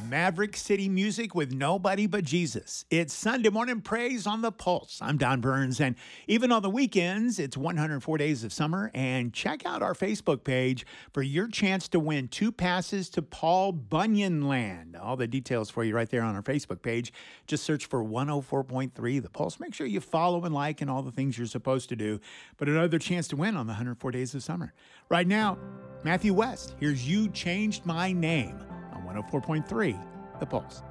Maverick City music with nobody but Jesus. It's Sunday morning praise on the Pulse. I'm Don Burns, and even on the weekends, it's 104 Days of Summer. And check out our Facebook page for your chance to win 2 passes to Paul Bunyan Land. All the details for you right there on our Facebook page. Just search for 104.3 The Pulse. Make sure you follow and like and all the things you're supposed to do. But another chance to win on the 104 Days of Summer. Right now, Matthew West, here's You Changed My Name on 104.3 The Pulse.